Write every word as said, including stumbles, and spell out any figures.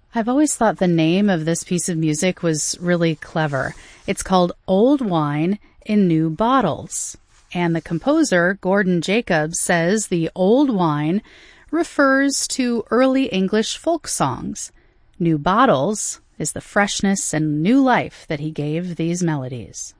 I've always thought the name of this piece of music was really clever. It's called Old Wine in New Bottles. And the composer, Gordon Jacobs, says the old wine refers to early English folk songs. New bottles is the freshness and new life that he gave these melodies.